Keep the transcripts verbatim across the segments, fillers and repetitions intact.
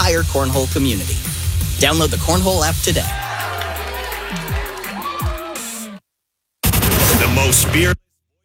entire cornhole community. Download the Cornhole app today. The most fearless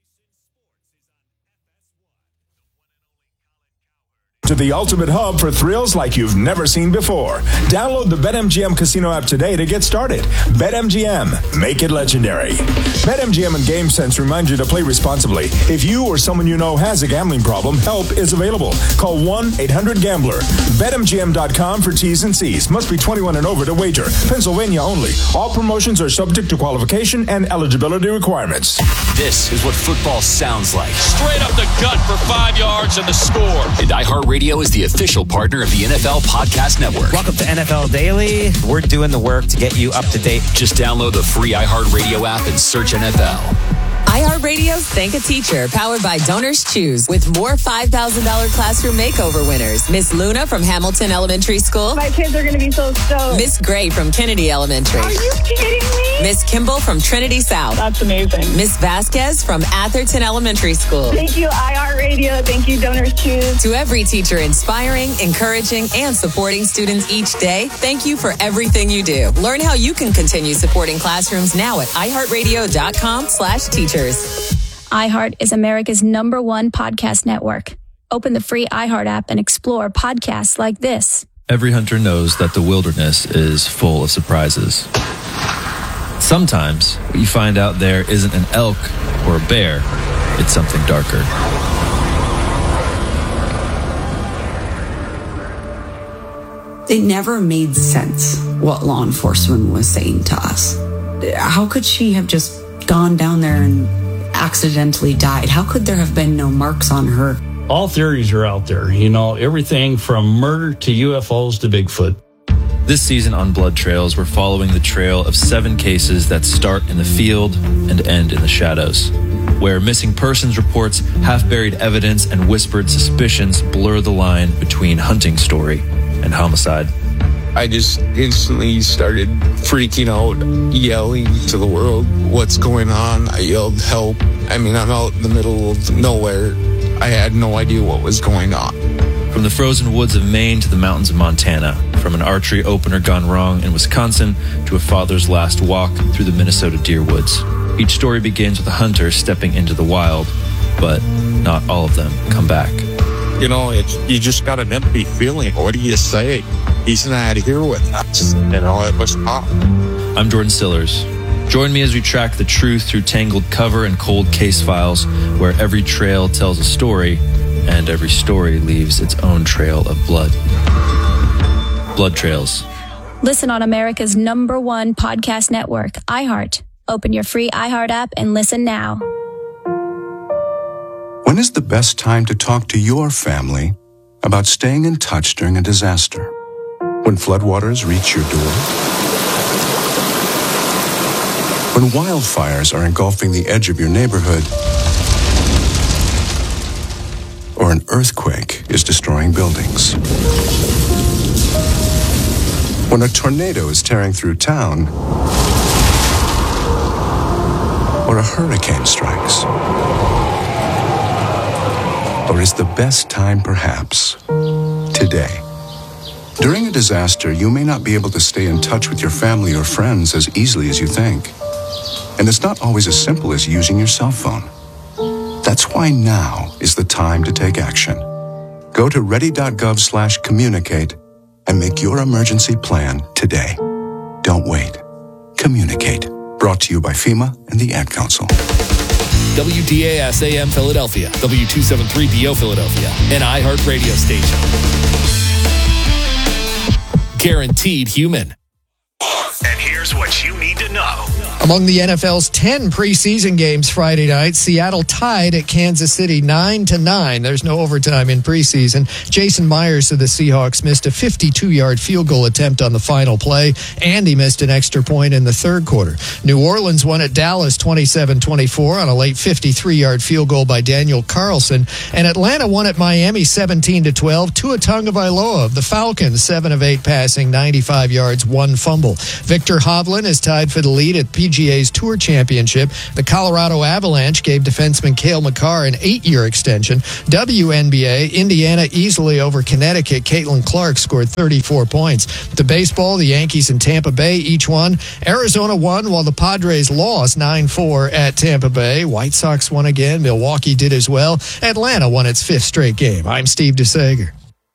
to the ultimate hub for thrills like you've never seen before. Download the BetMGM Casino app today to get started. BetMGM, make it legendary. BetMGM and GameSense remind you to play responsibly. If you or someone you know has a gambling problem, help is available. Call one eight hundred gambler. Bet M G M dot com for T's and C's. Must be twenty-one and over to wager. Pennsylvania only. All promotions are subject to qualification and eligibility requirements. This is what football sounds like. Straight up the gut for five yards and the score. And iHeartRadio is the official partner of the N F L Podcast Network. Welcome to N F L Daily. We're doing the work to get you up to date. Just download the free iHeartRadio app and search N F L. iHeartRadio's Thank a Teacher, powered by Donors Choose, with more five thousand dollars classroom makeover winners. Miss Luna from Hamilton Elementary School. My kids are going to be so stoked. Miss Gray from Kennedy Elementary. Are you kidding me? Miss Kimball from Trinity South. That's amazing. Miss Vasquez from Atherton Elementary School. Thank you, iHeartRadio. Thank you, Donors Choose. To every teacher inspiring, encouraging, and supporting students each day, thank you for everything you do. Learn how you can continue supporting classrooms now at iHeartRadio.com slash teachers. iHeart is America's number one podcast network. Open the free iHeart app and explore podcasts like this. Every hunter knows that the wilderness is full of surprises. Sometimes what you find out there isn't an elk or a bear, it's something darker. It never made sense what law enforcement was saying to us. How could she have just gone down there and accidentally died? How could there have been no marks on her? All theories are out there, you know, everything from murder to U F Os to Bigfoot. This season on Blood Trails, we're following the trail of seven cases that start in the field and end in the shadows, where missing persons reports, half-buried evidence, and whispered suspicions blur the line between hunting story and homicide. I just instantly started freaking out, yelling to the world, what's going on? I yelled, help. I mean, I'm out in the middle of nowhere. I had no idea what was going on. From the frozen woods of Maine to the mountains of Montana, from an archery opener gone wrong in Wisconsin to a father's last walk through the Minnesota deer woods. Each story begins with a hunter stepping into the wild, but not all of them come back. You know, it's, you just got an empty feeling. What do you say? He's not here with us. You know, it was tough. I'm Jordan Stillers. Join me as we track the truth through tangled cover and cold case files, where every trail tells a story, and every story leaves its own trail of blood. Blood Trails. Listen on America's number one podcast network, iHeart. Open your free iHeart app and listen now. When is the best time to talk to your family about staying in touch during a disaster? When floodwaters reach your door? When wildfires are engulfing the edge of your neighborhood? Or an earthquake is destroying buildings? When a tornado is tearing through town? Or a hurricane strikes? Or is the best time perhaps today? During a disaster, you may not be able to stay in touch with your family or friends as easily as you think. And it's not always as simple as using your cell phone. That's why now is the time to take action. Go to ready.gov slash communicate and make your emergency plan today. Don't wait. Communicate. Brought to you by FEMA and the Ad Council. W D A S A M Philadelphia, W two seventy-three B O Philadelphia, an iHeart radio station. Guaranteed human. And here's what you need to know. Among the N F L's ten preseason games Friday night, Seattle tied at Kansas City nine to nine. There's no overtime in preseason. Jason Myers of the Seahawks missed a fifty-two-yard field goal attempt on the final play, and he missed an extra point in the third quarter. New Orleans won at Dallas twenty-seven twenty-four on a late fifty-three-yard field goal by Daniel Carlson, and Atlanta won at Miami seventeen to twelve. Tua Tagovailoa of the Falcons, seven of eight passing, ninety-five yards, one fumble. Victor Hovland is tied for the lead at P P G A's Tour Championship. The Colorado Avalanche gave defenseman Cale Makar an eight-year extension. W N B A, Indiana easily over Connecticut. Caitlin Clark scored thirty-four points. The baseball, the Yankees and Tampa Bay each won. Arizona won while the Padres lost nine four at Tampa Bay. White Sox won again. Milwaukee did as well. Atlanta won its fifth straight game. I'm Steve DeSager.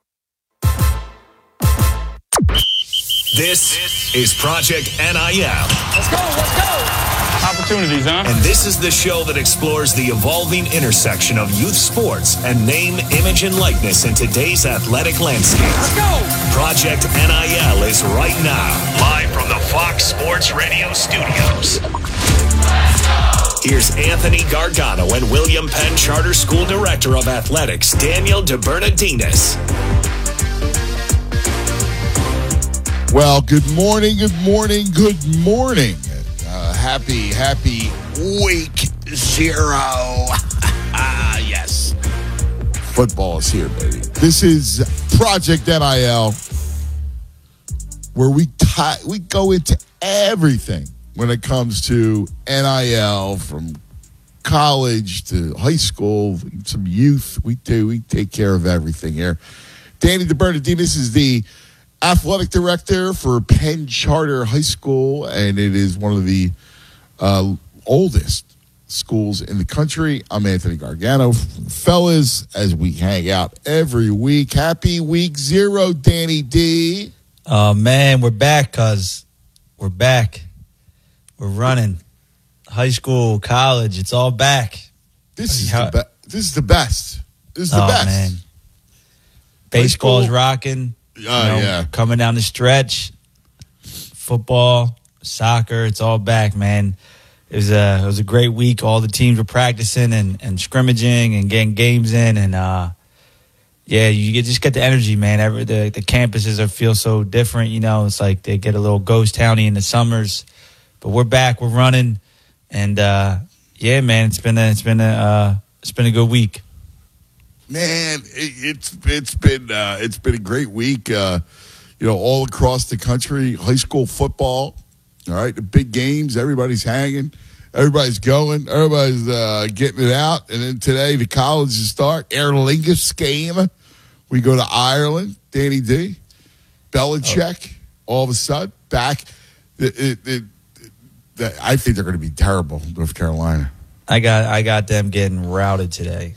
This is Project N I L. Let's go, let's go. Opportunities, huh? And this is the show that explores the evolving intersection of youth sports and name, image, and likeness in today's athletic landscape. Let's go. Project N I L is right now, live from the Fox Sports Radio studios. Here's Anthony Gargano and William Penn Charter School Director of Athletics, Daniel DeBernardinis. Well, good morning, good morning, good morning. Uh, happy, happy week zero. Yes. Football is here, baby. This is Project N I L, where we tie, we go into everything when it comes to N I L, from college to high school, some youth. We do, we take care of everything here. Danny DeBernardinis is the athletic director for Penn Charter High School, and it is one of the uh, oldest schools in the country. I'm Anthony Gargano. Fellas, as we hang out every week, happy week zero, Danny D. Oh, man, we're back, cuz. We're back. We're running. High school, college, it's all back. This is How, the be- This is the best. This is the oh, best. Man. Baseball's rocking. Oh, you know, yeah. Coming down the stretch. Football, soccer, it's all back, man. It was a, it was a great week. All the teams were practicing and, and scrimmaging and getting games in. And, uh, yeah, you get, just get the energy, man. Every, the, the campuses are, feel so different, you know. It's like they get a little ghost towny in the summers. But we're back. We're running. And, uh, yeah, man, it's been a, it's been a, uh, it's been a good week. Man, it, it's it's been uh, it's been a great week. Uh, you know, all across the country, high school football. All right, the big games. Everybody's hanging. Everybody's going. Everybody's uh, getting it out. And then today, the colleges start. Aer Lingus game. We go to Ireland. Danny D. Belichick. Oh. All of a sudden, back. It, it, it, it, I think they're going to be terrible, North Carolina. I got I got them getting routed today.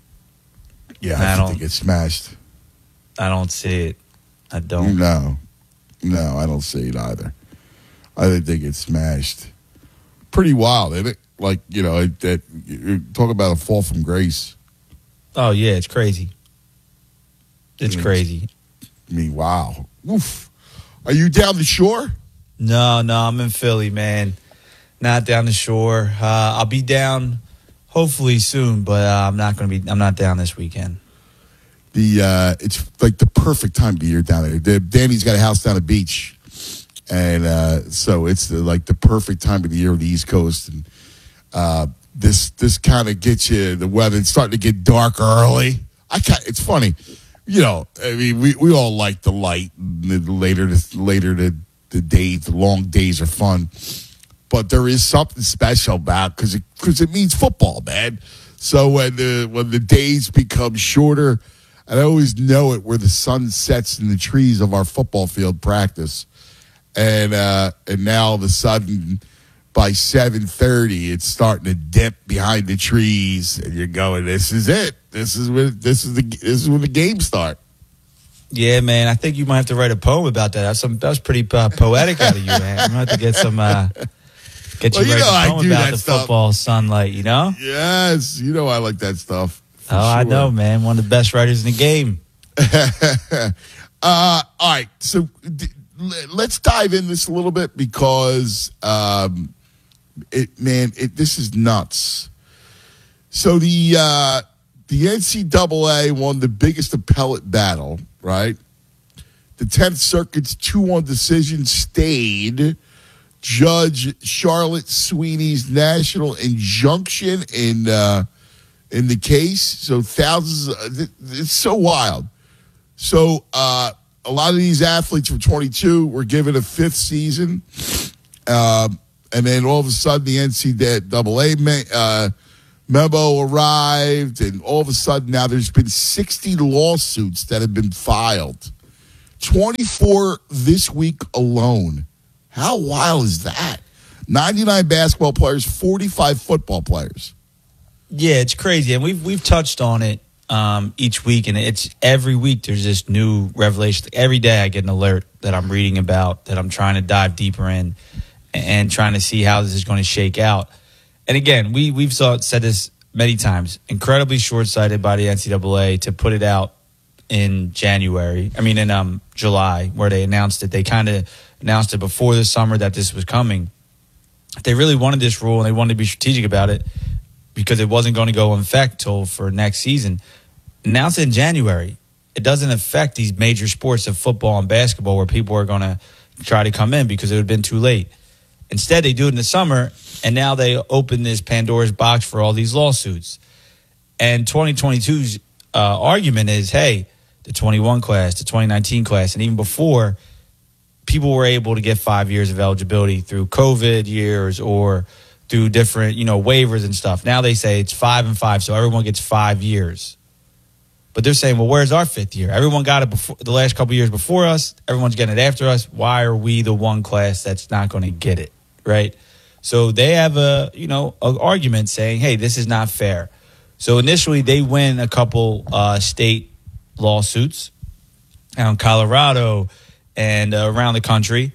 Yeah, I, I think they get smashed. I don't see it. I don't. No. No, I don't see it either. I think they get smashed. Pretty wild, isn't it? Like, you know, that you talk about a fall from grace. Oh, yeah, it's crazy. It's I mean, crazy. I mean, wow. Oof. Are you down the shore? No, no, I'm in Philly, man. Not down the shore. Uh, I'll be down hopefully soon, but uh, I'm not going to be. I'm not down this weekend. The uh, it's like the perfect time of the year down there. The, Danny's got a house down the beach, and uh, so it's the, like the perfect time of the year on the East Coast. And uh, this this kind of gets you the weather. It's starting to get dark early. I can't, it's funny, you know. I mean, we, we all like the light. The later the later the the days, the long days are fun. But there is something special about because it because it means football, man. So when the when the days become shorter, and I always know it where the sun sets in the trees of our football field practice, and uh, and now all of a sudden by seven thirty it's starting to dip behind the trees, and you're going, this is it. This is when this is the this is when the games start. Yeah, man. I think you might have to write a poem about that. That's some that was pretty uh, poetic out of you, man. I'm gonna have to get some. Uh, Get you, well, you know I do about that the stuff. Football sunlight, you know? Yes, you know I like that stuff. Oh, sure. I know, man. One of the best writers in the game. uh, all right, so d- let's dive in this a little bit because, um, it man, it, this is nuts. So the uh, the N C double A won the biggest appellate battle, right? The tenth Circuit's two one decision stayed Judge Charlotte Sweeney's national injunction in uh, in the case. So thousands, it's so wild. So uh, a lot of these athletes from twenty-two were given a fifth season. Uh, and then all of a sudden the N C double A uh, memo arrived, and all of a sudden now there's been sixty lawsuits that have been filed. twenty-four this week alone. How wild is that? ninety-nine basketball players, forty-five football players. Yeah, it's crazy. And we've we've touched on it um, each week, and it's every week there's this new revelation. Every day I get an alert that I'm reading about, that I'm trying to dive deeper in and trying to see how this is going to shake out. And again, we, we've saw, said this many times, incredibly short-sighted by the N C double A to put it out in January, I mean in um, July, where they announced it. They kind of announced it before the summer that this was coming. They really wanted this rule, and they wanted to be strategic about it because it wasn't going to go in effect till for next season. Announced it in January. It doesn't affect these major sports of football and basketball where people are going to try to come in because it would have been too late. Instead, they do it in the summer, and now they open this Pandora's box for all these lawsuits. And twenty twenty-two's uh, argument is, hey, the twenty-one class, the twenty nineteen class, and even before, people were able to get five years of eligibility through COVID years or through different, you know, waivers and stuff. Now they say it's five and five, so everyone gets five years. But they're saying, well, where's our fifth year? Everyone got it before the last couple of years before us. Everyone's getting it after us. Why are we the one class that's not going to get it, right? So they have a, you know, an argument saying, hey, this is not fair. So initially they win a couple uh, state lawsuits out in Colorado and uh, around the country.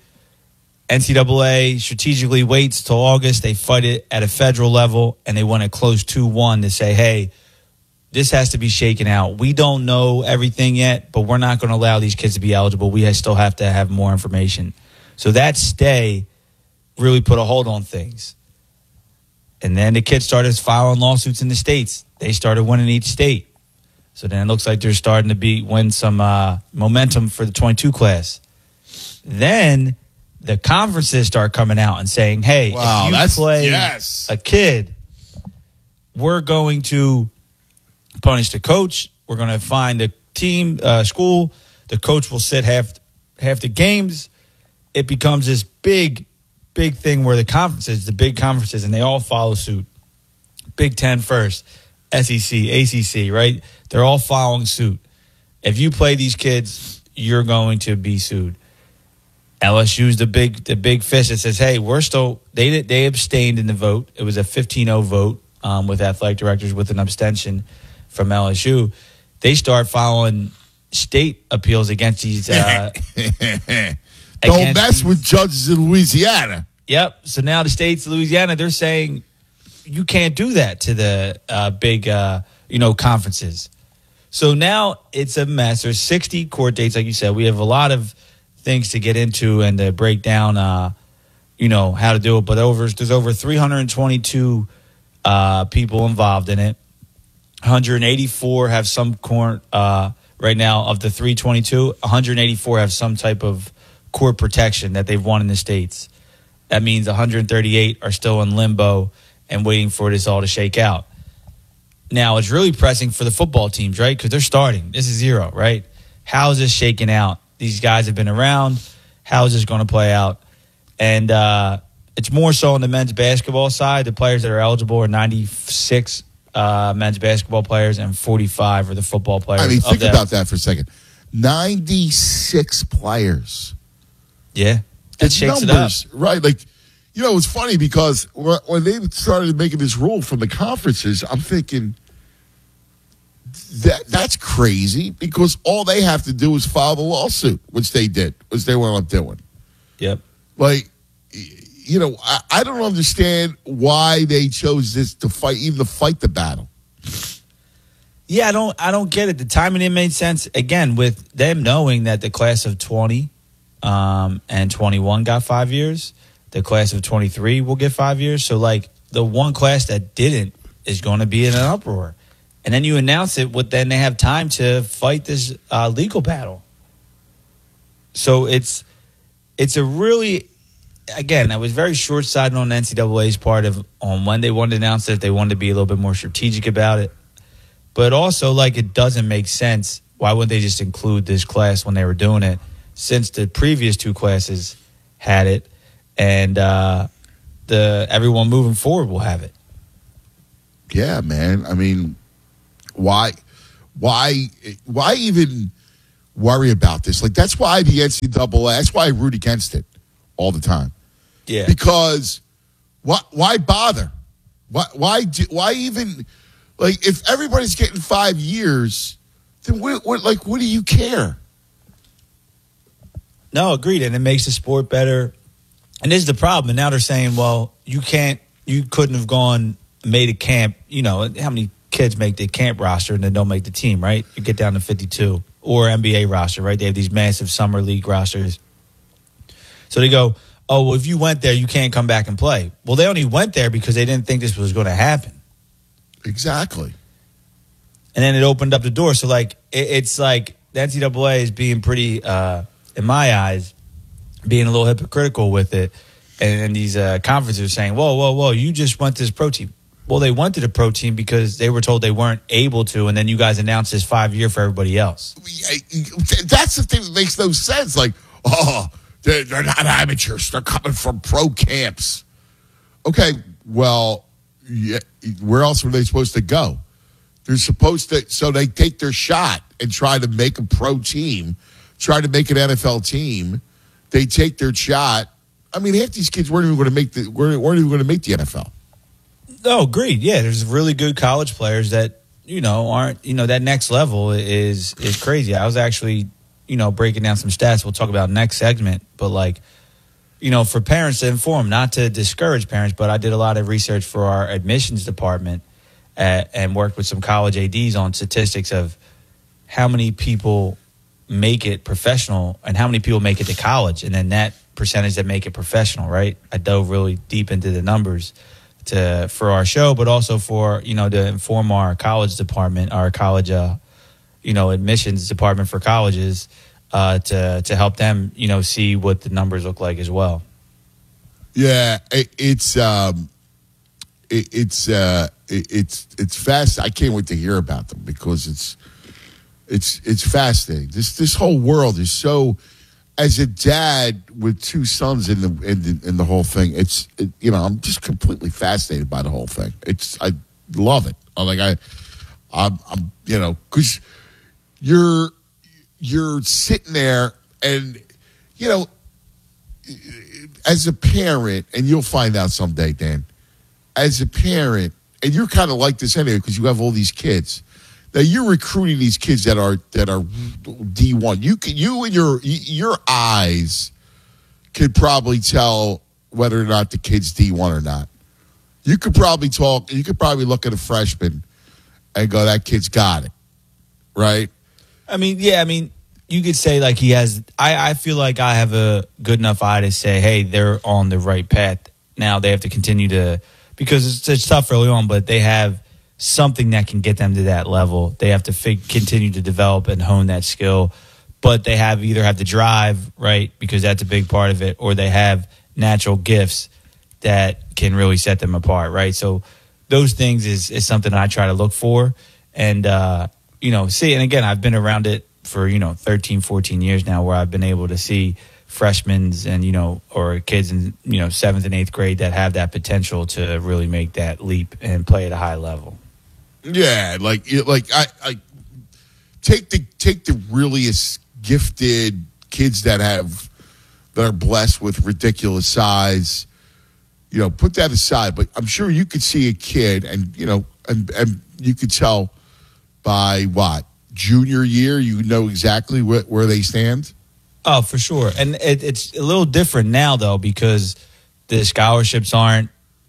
N C double A strategically waits till August. They fight it at a federal level, and they win a close two one to say, hey, this has to be shaken out. We don't know everything yet, but we're not going to allow these kids to be eligible. We still have to have more information. So that stay really put a hold on things. And then the kids started filing lawsuits in the states. They started winning each state. So then it looks like they're starting to be win some uh, momentum for the twenty-two class. Then the conferences start coming out and saying, hey, wow, if you that's, play yes. a kid, we're going to punish the coach. We're going to find the team, uh, school. The coach will sit half half the games. It becomes this big, big thing where the conferences, the big conferences, and they all follow suit. Big Ten first, S E C, A C C, right? They're all following suit. If you play these kids, you're going to be sued. L S U's the big the big fish that says, hey, we're still they they abstained in the vote. It was a fifteen oh vote um, with athletic directors with an abstention from L S U. They start following state appeals against these. Uh, Don't against mess these, with judges in Louisiana. Yep. So now the states of Louisiana, they're saying you can't do that to the uh, big, uh, you know, conferences. So now it's a mess. There's sixty court dates, like you said. We have a lot of things to get into and to break down, uh, you know, how to do it. But over there's over three hundred twenty-two uh, people involved in it. one hundred eighty-four have some court uh, right now of the three twenty-two. one hundred eighty-four have some type of court protection that they've won in the states. That means one hundred thirty-eight are still in limbo and waiting for this all to shake out. Now, it's really pressing for the football teams, right? Because they're starting. This is zero, right? How is this shaking out? These guys have been around. How is this going to play out? And uh, it's more so on the men's basketball side. The players that are eligible are ninety-six uh, men's basketball players and forty-five are the football players. I mean, think that. about that for a second. ninety-six players. Yeah. That It's shakes numbers, it up. right? Like, you know, it's funny because when they started making this rule from the conferences, I'm thinking that that's crazy because all they have to do is file the lawsuit, which they did, which they wound up doing. Yep. Like, you know, I, I don't understand why they chose this to fight, even to fight the battle. Yeah, I don't I don't get it. The timing it made sense. Again, with them knowing that the class of twenty um, and twenty-one got five years, the class of twenty-three will get five years. So, like, the one class that didn't is going to be in an uproar. And then you announce it, but then they have time to fight this uh, legal battle. So it's it's a really, again, I was very short-sighted on the N C double A's part of on when they wanted to announce it. They wanted to be a little bit more strategic about it. But also, like, it doesn't make sense. Why wouldn't they just include this class when they were doing it? Since the previous two classes had it. And uh, the everyone moving forward will have it. Yeah, man. I mean, why, why, why even worry about this? Like, that's why the N C double A, that's why I root against it all the time. Yeah. Because why, why bother? Why, why, do, why even, like, if everybody's getting five years, then what, what, like, what do you care? No, agreed. And it makes the sport better. And this is the problem. And now they're saying, well, you can't, you couldn't have gone, made a camp. You know, how many kids make the camp roster and then don't make the team, right? You get down to fifty-two. Or N B A roster, right? They have these massive summer league rosters. So they go, oh, well, if you went there, you can't come back and play. Well, they only went there because they didn't think this was going to happen. Exactly. And then it opened up the door. So, like, it, it's like the N C double A is being pretty, uh, in my eyes, being a little hypocritical with it. And, and these uh, conferences are saying, whoa, whoa, whoa, you just went to this pro team. Well, they went to the pro team because they were told they weren't able to, and then you guys announced this five-year for everybody else. That's the thing that makes no sense. Like, oh, they're, they're not amateurs. They're coming from pro camps. Okay, well, yeah, where else were they supposed to go? They're supposed to, so they take their shot and try to make a pro team, try to make an N F L team. They take their shot. I mean, half these kids weren't even going to make the weren't, weren't even going to make the N F L. Oh, agreed. Yeah, there's really good college players that, you know, aren't, you know, that next level is is crazy. I was actually, you know, breaking down some stats we'll talk about next segment. But, like, you know, for parents to inform, not to discourage parents, but I did a lot of research for our admissions department at, and worked with some college A Ds on statistics of how many people make it professional and how many people make it to college. And then that percentage that make it professional, right? I dove really deep into the numbers to for our show, but also for, you know, to inform our college department, our college, uh, you know, admissions department for colleges, uh, to to help them, you know, see what the numbers look like as well. Yeah, it, it's um, it, it's uh, it, it's it's fast. I can't wait to hear about them because it's it's it's fascinating. This this whole world is so. As a dad with two sons in the in the, in the whole thing, it's it, you know, I'm just completely fascinated by the whole thing. It's I love it. I'm like I, I'm, I'm you know, because you're you're sitting there and you know, as a parent, and you'll find out someday, Dan. As a parent, and you're kind of like this anyway because you have all these kids. Now you're recruiting these kids that are that are D one. You can you and your your eyes could probably tell whether or not the kid's D one or not. You could probably talk. You could probably look at a freshman and go, "That kid's got it," right? I mean, yeah. I mean, you could say like he has. I I feel like I have a good enough eye to say, "Hey, they're on the right path." Now they have to continue to because it's, it's tough early on, but they have something that can get them to that level. They have to fig- continue to develop and hone that skill, but they have either have the drive, right, because that's a big part of it, or they have natural gifts that can really set them apart, right? So those things is, is something I try to look for and, uh, you know, see. And again, I've been around it for, you know, thirteen, fourteen years now where I've been able to see freshmen and, you know, or kids in, you know, seventh and eighth grade that have that potential to really make that leap and play at a high level. Yeah, like like I, I take the take the really gifted kids that have that are blessed with ridiculous size, you know, put that aside. But I'm sure you could see a kid, and you know, and and you could tell by what junior year, you know exactly wh- where they stand. Oh, for sure, and it, it's a little different now though because the scholarships aren't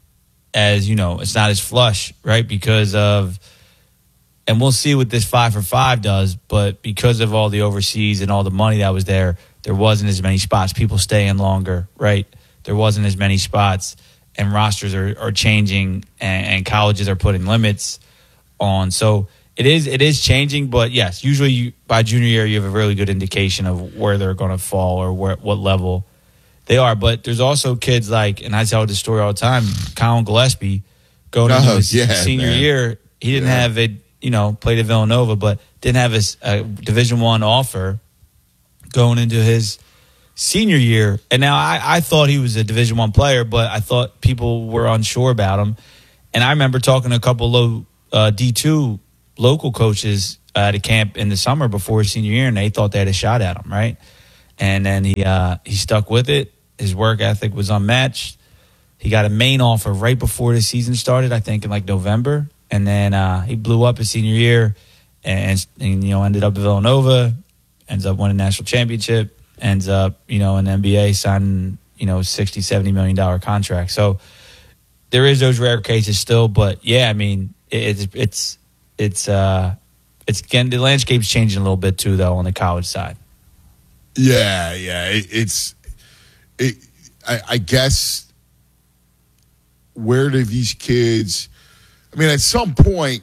as, you know, it's not as flush, right? Because of, and we'll see what this five for five does, but because of all the overseas and all the money that was there, there wasn't as many spots. People staying longer, right? There wasn't as many spots, and rosters are, are changing, and, and colleges are putting limits on. So it is it is changing, but yes, usually you, by junior year, you have a really good indication of where they're going to fall or where what level they are. But there's also kids like, and I tell this story all the time, Colin Gillespie, going into oh, his yeah, senior man. year, he didn't yeah. have a, you know, played at Villanova, but didn't have his, a Division One offer going into his senior year, and now I, I thought he was a Division One player, but I thought people were unsure about him. And I remember talking to a couple low uh, D two local coaches at a camp in the summer before his senior year, and they thought they had a shot at him, right? And then he uh, he stuck with it. His work ethic was unmatched. He got a main offer right before the season started, I think in like November, and then uh, he blew up his senior year, and, and you know ended up at Villanova, ends up winning a national championship, ends up you know in the N B A signing you know sixty, seventy million dollar contract. So there is those rare cases still, but yeah, I mean it, it's it's it's uh it's again the landscape's changing a little bit too though on the college side. Yeah, yeah, it, it's it. I, I guess. Where do these kids? I mean, at some point,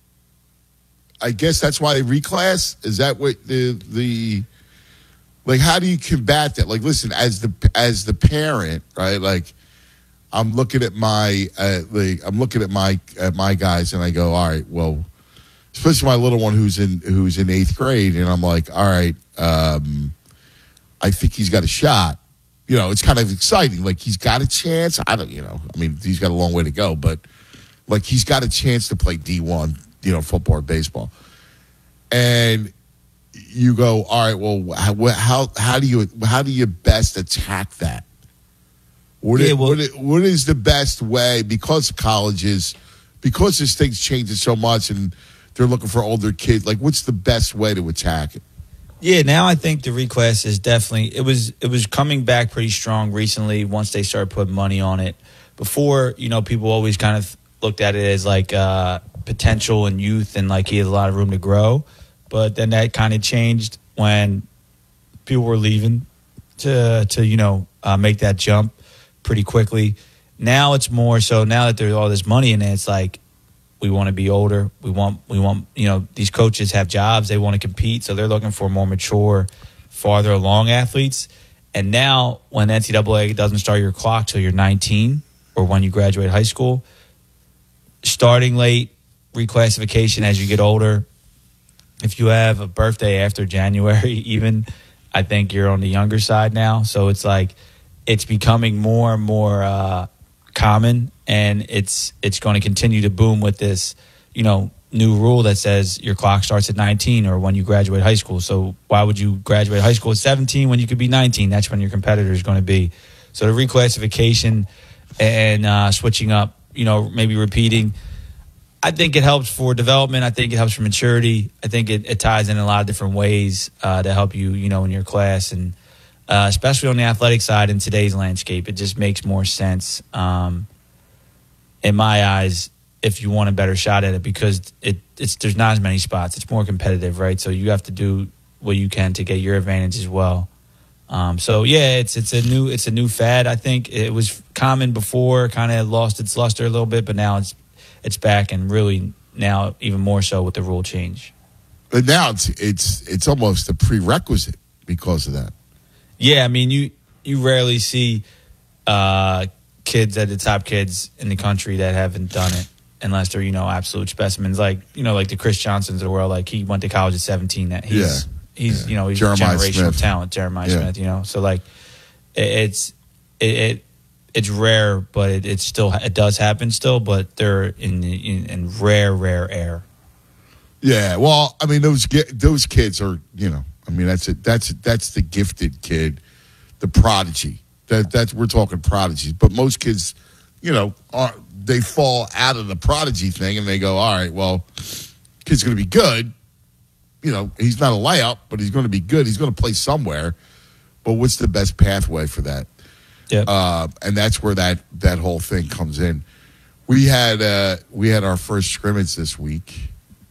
I guess that's why they reclass. Is that what the the like? How do you combat that? Like, listen, as the as the parent, right? Like, I'm looking at my uh, like I'm looking at my at my guys, and I go, all right, well, especially my little one who's in who's in eighth grade, and I'm like, all right, um, I think he's got a shot. You know, it's kind of exciting. Like, he's got a chance. I don't, you know, I mean, he's got a long way to go, but like, he's got a chance to play D one, you know, football or baseball. And you go, all right, well, how how, how do you how do you best attack that? What, yeah, is, well, what, is, what is the best way? Because colleges, because this thing's changing so much, and they're looking for older kids. Like, what's the best way to attack it? Yeah, now I think the reclass is definitely it was it was coming back pretty strong recently once they started putting money on it. Before, you know, people always kind of looked at it as like uh, potential and youth and like he has a lot of room to grow. But then that kind of changed when people were leaving to to you know uh, make that jump pretty quickly. Now it's more so now that there's all this money in it, it's like we want to be older. We want, we want, you know, these coaches have jobs. They want to compete. So they're looking for more mature, farther along athletes. And now when N C double A doesn't start your clock till you're nineteen or when you graduate high school, starting late, reclassification as you get older. If you have a birthday after January, even, I think you're on the younger side now. So it's like, it's becoming more and more uh, common. And it's it's going to continue to boom with this, you know, new rule that says your clock starts at nineteen or when you graduate high school. So why would you graduate high school at seventeen when you could be nineteen? That's when your competitor is going to be. So the reclassification and uh, switching up, you know, maybe repeating, I think it helps for development. I think it helps for maturity. I think it, it ties in a lot of different ways uh, to help you, you know, in your class. And uh, especially on the athletic side in today's landscape, it just makes more sense. Um in my eyes, if you want a better shot at it, because it, it's there's not as many spots. It's more competitive, right? So you have to do what you can to get your advantage as well. Um, so yeah, it's it's a new it's a new fad. I think it was common before, kind of lost its luster a little bit, but now it's it's back, and really now even more so with the rule change. But now it's it's it's almost a prerequisite because of that. Yeah, I mean you you rarely see Uh, kids at the top kids in the country that haven't done it unless they're, you know, absolute specimens like, you know, like the Chris Johnsons of the world. Like he went to college at seventeen. That he's, yeah. he's, yeah. you know, he's Jeremiah generational Smith. talent, Jeremiah yeah. Smith, you know? So like it, it's, it, it, it's rare, but it, it's still, it does happen still, but they're in, in, in rare, rare air. Yeah. Well, I mean, those, those kids are, you know, I mean, that's it. That's, that's the gifted kid, the prodigy. That that's we're talking prodigies, but most kids, you know, are they fall out of the prodigy thing and they go, all right, well, kid's going to be good. You know, he's not a layup, but he's going to be good. He's going to play somewhere. But what's the best pathway for that? Yeah, uh, and that's where that that whole thing comes in. We had uh, we had our first scrimmage this week,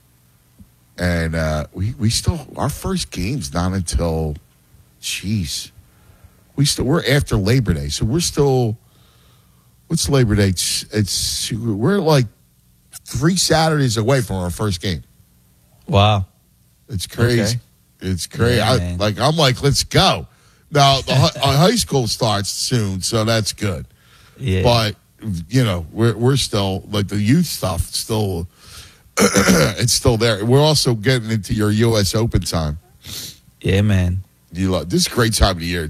and uh, we we still our first game's not until, jeez. We still we're after Labor Day, so we're still. What's Labor Day? It's, it's we're like three Saturdays away from our first game. Wow, it's crazy. Okay. It's crazy. Yeah, I, like I'm like, let's go. Now the high, high school starts soon, so that's good. Yeah, but you know we're we're still like the youth stuff. Still, it's still there. We're also getting into your U S Open time. Yeah, man. You love this is a great time of the year, dude.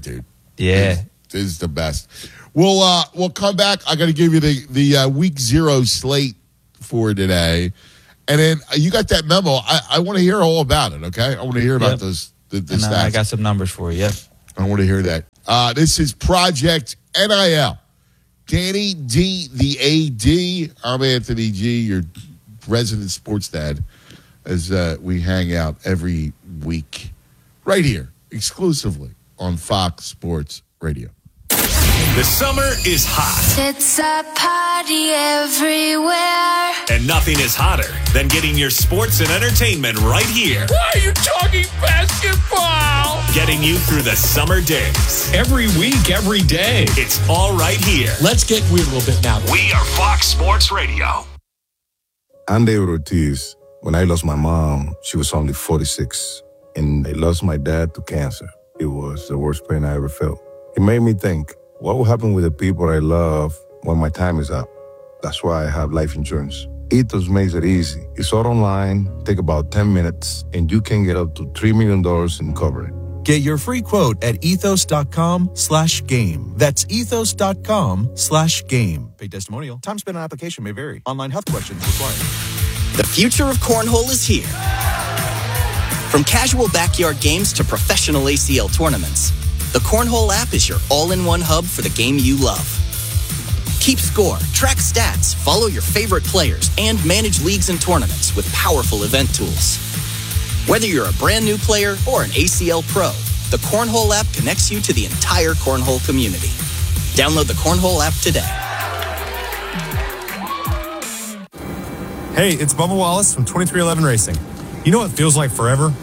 Yeah. It is the best. We'll, uh, we'll come back. I got to give you the, the uh, week zero slate for today. And then uh, you got that memo. I, I want to hear all about it, okay? I want to hear about Yep. those the, the And, uh, stats. I got some numbers for you. Yep. I want to hear that. Uh, this is Project N I L. Danny D, the A D. I'm Anthony G, your resident sports dad, as uh, we hang out every week right here, exclusively on Fox Sports Radio. The summer is hot, It's a party everywhere. and nothing is hotter than getting your sports and entertainment right here. Why are you talking basketball? Getting you through the summer days. Every week, every day. It's all right here. Let's get weird a little bit now. We are Fox Sports Radio. I'm David Ortiz. When I lost my mom, she was only forty-six, and I lost my dad to cancer. It was the worst pain I ever felt. It made me think, what will happen with the people I love when my time is up? That's why I have life insurance. Ethos makes it easy. It's all online, take about ten minutes, and you can get up to three million dollars in coverage. Get your free quote at ethos.com slash game. That's ethos.com slash game. Paid testimonial. Time spent on application may vary. Online health questions required. The future of cornhole is here. From casual backyard games to professional A C L tournaments, the Cornhole app is your all-in-one hub for the game you love. Keep score, track stats, follow your favorite players, and manage leagues and tournaments with powerful event tools. Whether you're a brand new player or an A C L pro, the Cornhole app connects you to the entire Cornhole community. Download the Cornhole app today. Hey, it's Bubba Wallace from twenty-three eleven Racing. You know what feels like forever?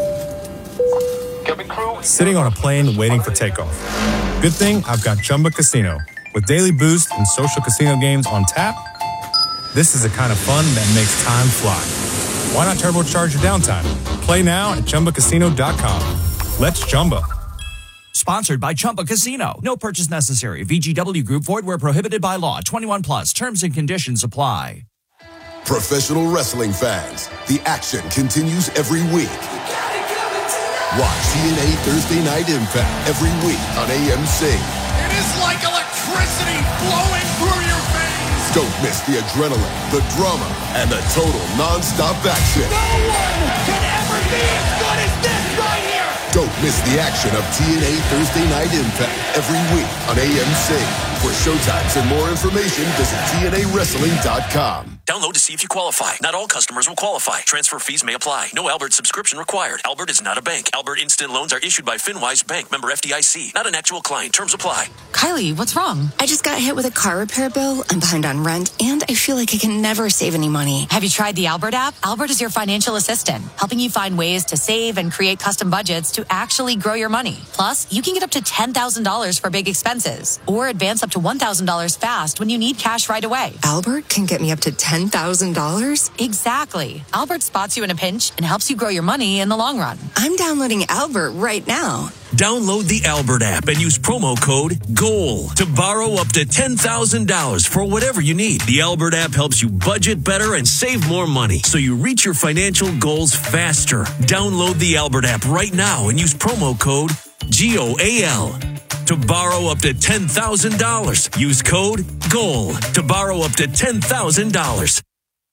Sitting on a plane waiting for takeoff. Good thing I've got Chumba Casino. With daily boost and social casino games on tap, this is the kind of fun that makes time fly. Why not turbocharge your downtime? Play now at Chumba Casino dot com. Let's Chumba. Sponsored by Chumba Casino. No purchase necessary. V G W Group. Void where prohibited by law. twenty-one plus. Terms and conditions apply. Professional wrestling fans, the action continues every week. Watch T N A Thursday Night Impact every week on A M C. It is like electricity flowing through your veins. Don't miss the adrenaline, the drama, and the total non-stop action. No one can ever be as good as this right here. Don't miss the action of T N A Thursday Night Impact every week on A M C. For showtimes and more information, visit T N A wrestling dot com. Download to see if you qualify. Not all customers will qualify. Transfer fees may apply. No Albert subscription required. Albert is not a bank. Albert Instant Loans are issued by FinWise Bank, member F D I C. Not an actual client. Terms apply. Kylie, what's wrong? I just got hit with a car repair bill. I'm behind on rent, and I feel like I can never save any money. Have you tried the Albert app? Albert is your financial assistant, helping you find ways to save and create custom budgets to actually grow your money. Plus, you can get up to ten thousand dollars for big expenses, or advance up to one thousand dollars fast when you need cash right away. Albert can get me up to ten thousand dollars? Exactly. Albert spots you in a pinch and helps you grow your money in the long run. I'm downloading Albert right now. Download the Albert app and use promo code GOAL to borrow up to ten thousand dollars for whatever you need. The Albert app helps you budget better and save more money so you reach your financial goals faster. Download the Albert app right now and use promo code G O A L to borrow up to ten thousand dollars. Use code GOAL to borrow up to ten thousand dollars.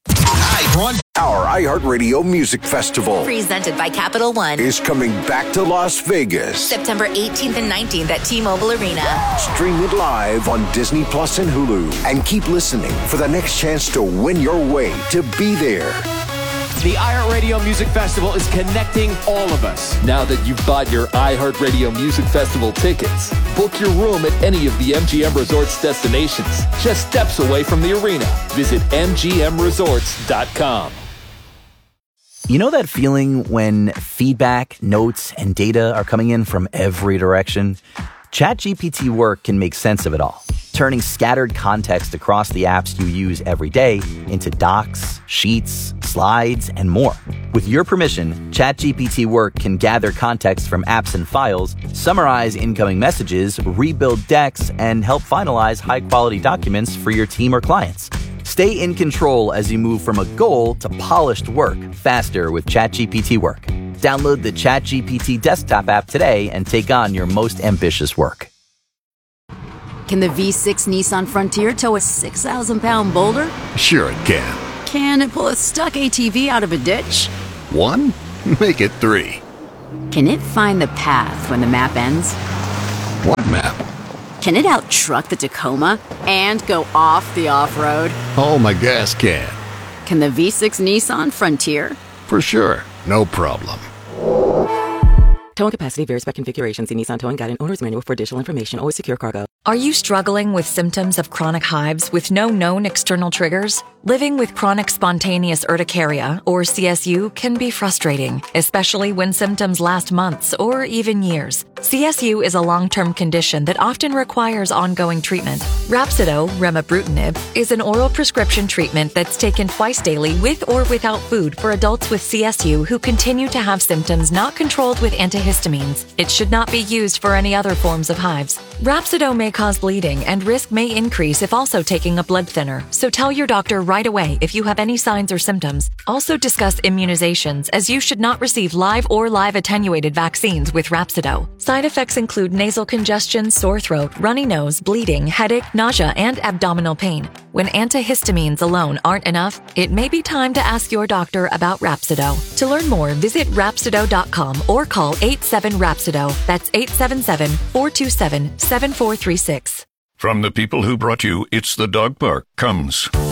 Our iHeartRadio Music Festival Presented by Capital One is coming back to Las Vegas. September eighteenth and nineteenth at T-Mobile Arena. Stream it live on Disney Plus and Hulu. And keep listening for the next chance to win your way to be there. The iHeartRadio Music Festival is connecting all of us. Now that you've bought your iHeartRadio Music Festival tickets, book your room at any of the M G M Resorts destinations, just steps away from the arena. Visit M G M resorts dot com. You know that feeling when feedback, notes, and data are coming in from every direction? ChatGPT Work can make sense of it all, turning scattered context across the apps you use every day into docs, sheets, slides, and more. With your permission, ChatGPT Work can gather context from apps and files, summarize incoming messages, rebuild decks, and help finalize high-quality documents for your team or clients. Stay in control as you move from a goal to polished work faster with ChatGPT Work. Download the ChatGPT desktop app today and take on your most ambitious work. Can the V six Nissan Frontier tow a six thousand pound boulder? Sure it can. Can it pull a stuck A T V out of a ditch? One? Make it three. Can it find the path when the map ends? What map? Can it out-truck the Tacoma and go off the off-road? Oh, my gas can. Can the V six Nissan Frontier? For sure. No problem. Towing capacity varies by configuration. See Nissan Towing Guide and Owner's Manual for additional information. Always secure cargo. Are you struggling with symptoms of chronic hives with no known external triggers? Living with chronic spontaneous urticaria, or C S U, can be frustrating, especially when symptoms last months or even years. C S U is a long-term condition that often requires ongoing treatment. Rhapsido, remibrutinib, is an oral prescription treatment that's taken twice daily with or without food for adults with C S U who continue to have symptoms not controlled with antihistamines. It should not be used for any other forms of hives. Rhapsido may cause bleeding and risk may increase if also taking a blood thinner, so tell your doctor right away if you have any signs or symptoms. Also discuss immunizations, as you should not receive live or live attenuated vaccines with Rhapsido. Side effects include nasal congestion, sore throat, runny nose, bleeding, headache, nausea, and abdominal pain. When antihistamines alone aren't enough, it may be time to ask your doctor about Rhapsido. To learn more, visit Rhapsido dot com or call eight seven Rhapsido. That's eight seven seven, four two seven, seven four three six. From the people who brought you It's the Dog Park comes